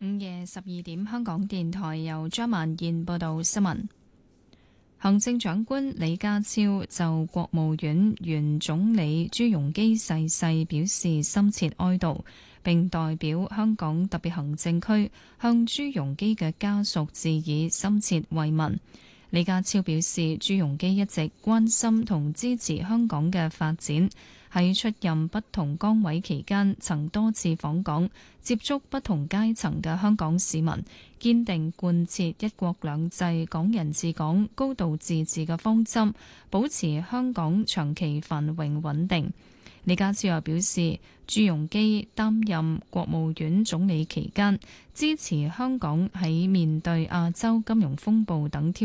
夜12點，香港電台由張曼燕報道新聞。行政長官李家超就國務院原總理朱鎔基逝世表示深切哀悼，並代表香港特別行政區向朱鎔基嘅家屬致以深切慰問。李家超表示，朱鎔基一直關心同支持香港嘅發展，喺出任不同崗位期間曾多次訪港，接觸不同階層嘅香港市民，堅定貫徹一國兩制、港人治港、高度自治嘅方針，保持香港長期繁榮穩定。李家超又表示，朱鎔基擔任國務院總理期間，支持香港喺面對亞洲金融風暴等挑